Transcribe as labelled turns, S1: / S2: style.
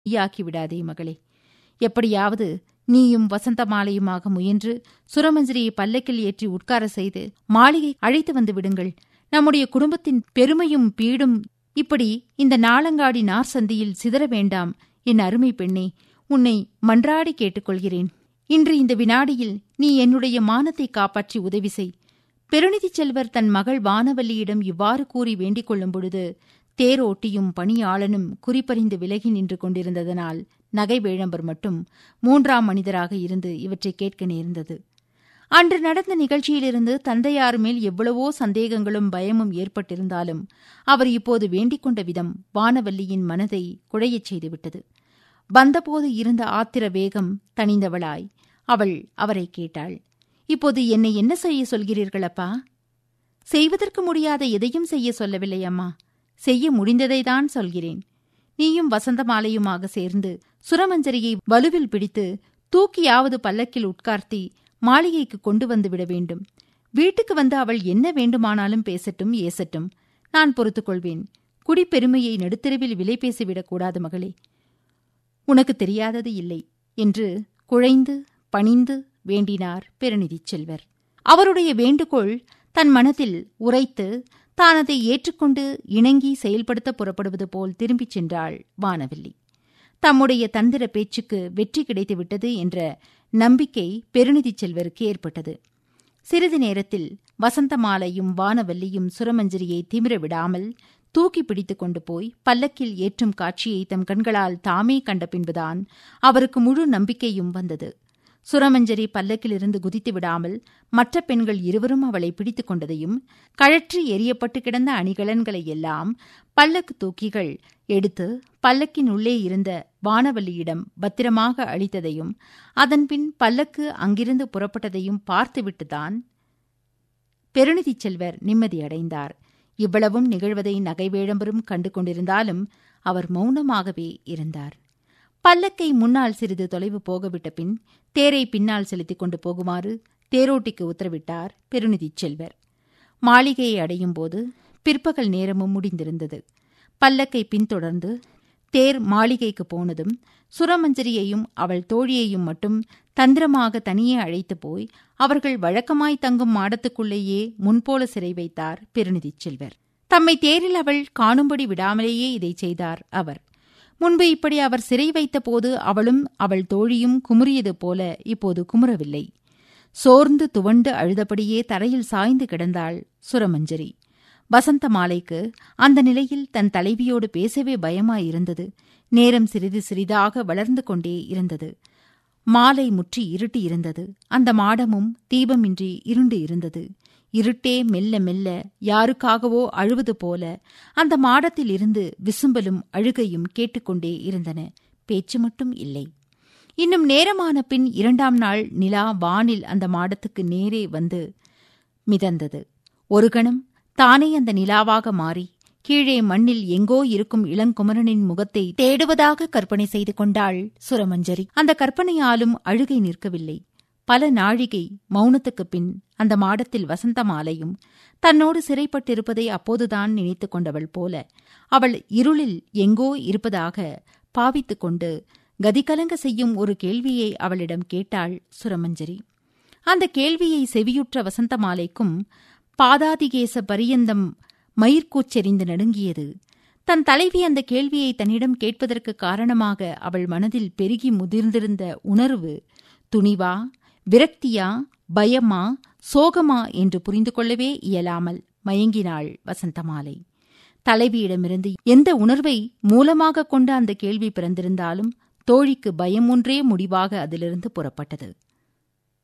S1: ஈயாக்கிவிடாதே மகளே. எப்படியாவது நீயும் வசந்தமாலையுமாக முயன்று சுரமஞ்சரியை பல்லக்கில் ஏற்றி உட்கார செய்து மாளிகை அழைத்து வந்து விடுங்கள். நம்முடைய குடும்பத்தின் பெருமையும் பீடும் இப்படி இந்த நாளங்காடி நார் சந்தியில் சிதற வேண்டாம். என் அருமை பெண்ணே, உன்னை மன்றாடி கேட்டுக்கொள்கிறேன். இன்று இந்த வினாடியில் நீ என்னுடைய மானத்தை காப்பாற்றி உதவி செய். பெருநிதிச் செல்வர் தன் மகள் வானவல்லியிடம் இவ்வாறு கூறி வேண்டிக் கொள்ளும் பொழுது தேரோட்டியும் பணியாளனும் குறிப்பறிந்து விலகி நின்று கொண்டிருந்ததனால் நகைவேழம்பர் மட்டும் மூன்றாம் மனிதராக இருந்து இவற்றை கேட்க நேர்ந்தது. அன்று நடந்த நிகழ்ச்சியிலிருந்து தந்தையார் மேல் எவ்வளவோ சந்தேகங்களும் பயமும் ஏற்பட்டிருந்தாலும் அவர் இப்போது வேண்டிக் கொண்ட விதம் வானவல்லியின் மனதை குழையச் செய்துவிட்டது. வந்தபோது இருந்த ஆத்திர வேகம் தணிந்தவளாய் அவள் அவரை கேட்டாள். இப்போது என்னை என்ன செய்ய சொல்கிறீர்கள் அப்பா? செய்வதற்கு முடியாத எதையும் செய்ய சொல்லவில்லை அம்மா. செய்ய முடிந்ததைதான் சொல்கிறேன். நீயும் வசந்தமாலையுமாக சேர்ந்து சுரமஞ்சரியை வலுவில் பிடித்து தூக்கியாவது பல்லக்கில் உட்கார்த்தி மாளிகைக்கு கொண்டு வந்து விட வேண்டும். வீட்டுக்கு வந்து அவள் என்ன வேண்டுமானாலும் பேசட்டும், ஏசட்டும். நான் பொறுத்துக்கொள்வேன். குடிப்பெருமையை நடுத்தெருவில் விலை பேசிவிடக்கூடாது மகளே. உனக்கு தெரியாதது இல்லை என்று குழைந்து பணிந்து வேண்டினார் பெருநிதிச் செல்வர். அவருடைய வேண்டுகோள் தன் மனத்தில் உரைத்து தான் அதை ஏற்றுக்கொண்டு இணங்கி செயல்படுத்த புறப்படுவது போல் திரும்பிச் சென்றாள் வானவல்லி. தம்முடைய தந்திர பேச்சுக்கு வெற்றி கிடைத்துவிட்டது என்ற நம்பிக்கை பெருநிதிச் செல்வருக்கு ஏற்பட்டது. சிறிது நேரத்தில் வசந்தமாலையும் வானவல்லியும் சுரமஞ்சரியை திமிர விடாமல் தூக்கி பிடித்துக் கொண்டு போய் பல்லக்கில் ஏற்றும் காட்சியை தம் கண்களால் தாமே கண்ட பின்புதான் அவருக்கு முழு நம்பிக்கையும் வந்தது. சுரமஞ்சரி பல்லக்கிலிருந்து குதித்து விடாமல் மற்ற பெண்கள் இருவரும் அவளை பிடித்துக் கொண்டதையும் கழற்றி எரியப்பட்டு கிடந்த அணிகலன்களை எல்லாம் பல்லக்கு தூக்கிகள் எடுத்து பல்லக்கின் உள்ளே இருந்த வானவல்லியிடம் பத்திரமாக அளித்ததையும் அதன்பின் பல்லக்கு அங்கிருந்து புறப்பட்டதையும் பார்த்துவிட்டுதான் பெருநிதிச் செல்வர் நிம்மதியடைந்தார். இவ்வளவும் நிகழ்வதை நகைவேழம்பரும் கண்டு கொண்டிருந்தாலும் அவர் மௌனமாகவே இருந்தார். பல்லக்கை முன்னால் சிறிது தொலைவு போகவிட்ட பின் தேரை பின்னால் செலுத்திக் கொண்டு போகுமாறு தேரோட்டிக்கு உத்தரவிட்டார் பெருநிதிச் செல்வர். மாளிகையை அடையும் போது பிற்பகல் நேரமும் முடிந்திருந்தது. பல்லக்கை பின்தொடர்ந்து தேர் மாளிகைக்கு போனதும் சுரமஞ்சரியையும் அவள் தோழியையும் மட்டும் தந்திரமாக தனியே அழைத்து போய் அவர்கள் வழக்கமாய் தங்கும் மாடத்துக்குள்ளேயே முன்போல சிறை வைத்தார் பெருநிதிச் செல்வர். தம்மை தேரில் அவள் காணும்படி விடாமலேயே இதை செய்தார் அவர். முன்பு இப்படி அவர் சிறை வைத்த போது அவளும் அவள் தோழியும் குமுறியது போல இப்போது குமுறவில்லை. சோர்ந்து துவண்டு அழுதபடியே தரையில் சாய்ந்து கிடந்தாள் சுரமஞ்சரி. வசந்தமாலைக்கு அந்த நிலையில் தன் தலைவியோடு பேசவே பயமாயிருந்தது. நேரம் சிறிது சிறிதாக வளர்ந்து கொண்டே இருந்தது. மாலை முற்றி இருட்டி இருந்தது. அந்த மாடமும் தீபமின்றி இருண்டு இருந்தது. இருட்டே மெல்ல மெல்ல யாருக்காகவோ அழுவது போல அந்த மாடத்தில் இருந்து விசும்பலும் அழுகையும் கேட்டுக்கொண்டே இருந்தன. பேச்சு மட்டும் இல்லை. இன்னும் நேரமான பின் 2ஆம் நாள் நிலா வானில் அந்த மாடத்துக்கு நேரே வந்து மிதந்தது. ஒரு கணம் தானே அந்த நிலாவாக மாறி கீழே மண்ணில் எங்கோ இருக்கும் இளங்குமரனின் முகத்தை தேடுவதாக கற்பனை செய்து கொண்டாள் சுரமஞ்சரி. அந்த கற்பனையாலும் அழுகை நிற்கவில்லை. பல நாழிகை மௌனத்துக்குப் பின் அந்த மாடத்தில் வசந்தமாலையும் தன்னோடு சிறைப்பட்டிருப்பதை அப்போதுதான் நினைத்து கொண்டவள் போல அவள் இருளில் எங்கோ இருப்பதாக பாவித்துக் கொண்டு கதிகலங்க செய்யும் ஒரு கேள்வியை அவளிடம் கேட்டாள் சுரமஞ்சரி. அந்த கேள்வியை செவியுற்ற வசந்தமாலைக்கும் பாதாதிகேச பரியந்தம் மயிர்கூச்செறிந்து நடுங்கியது. தன் தலைவி அந்த கேள்வியை தன்னிடம் கேட்பதற்கு காரணமாக அவள் மனதில் பெருகி முதிர்ந்திருந்த உணர்வு துணிவா, விரக்தியா, பயமா, சோகமா என்று புரிந்து கொள்ளவே இயலாமல் மயங்கினாள் வசந்தமாலை. தலைவியிடமிருந்து எந்த உணர்வை மூலமாக கொண்ட அந்த கேள்வி பிறந்திருந்தாலும் தோழிக்கு பயம் ஒன்றே முடிவாக அதிலிருந்து புறப்பட்டது.